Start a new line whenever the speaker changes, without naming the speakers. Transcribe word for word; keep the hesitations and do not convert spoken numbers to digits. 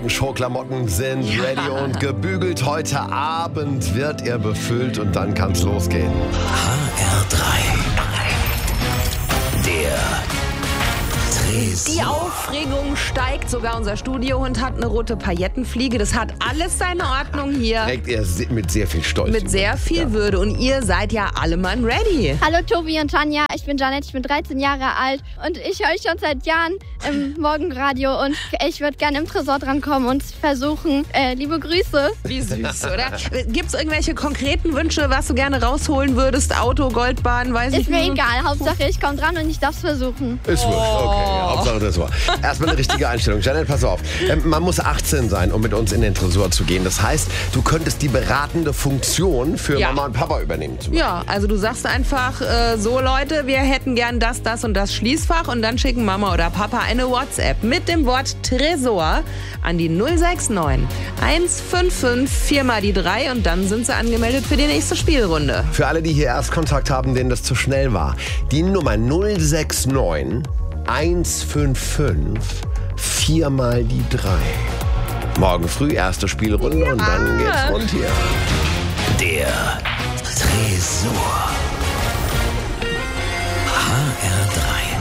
Morgenshow-Klamotten sind ja. ready und gebügelt. Heute Abend wird er befüllt und dann kann's losgehen.
H R drei. Der Tresor.
Die Aufregung steigt. Sogar unser Studiohund hat eine rote Paillettenfliege. Das hat alles seine Ordnung hier.
Trägt er mit sehr viel Stolz.
Mit sehr viel ja. Würde. Und ihr seid ja alle Mann ready.
Hallo Tobi und Tanja, ich bin Janet, ich bin dreizehn Jahre alt und ich höre euch schon seit Jahren im Morgenradio und ich würde gerne im Tresor drankommen und versuchen, äh, liebe Grüße.
Wie süß, oder? Gibt es irgendwelche konkreten Wünsche, was du gerne rausholen würdest? Auto, Goldbahn, weiß ich
nicht. Ist mir egal, Hauptsache ich komme dran und ich darf es versuchen.
Ist wurscht, okay. Ja, Hauptsache das war. Erstmal eine richtige Einstellung. Janet, pass auf. Man muss achtzehn sein, um mit uns in den Tresor zu gehen. Das heißt, du könntest die beratende Funktion für ja. Mama und Papa übernehmen. Zum
ja, also du sagst einfach, äh, so Leute, wir hätten gern das, das und das Schließfach und dann schicken Mama oder Papa eine WhatsApp mit dem Wort Tresor an die null sechs neun eins fünf fünf vier mal die drei und dann sind sie angemeldet für die nächste Spielrunde.
Für alle, die hier erst Kontakt haben, denen das zu schnell war, die Nummer null sechs neun eins fünf fünf vier mal die drei. Morgen früh erste Spielrunde ja. und dann geht's rund hier.
Der Tresor. H R drei.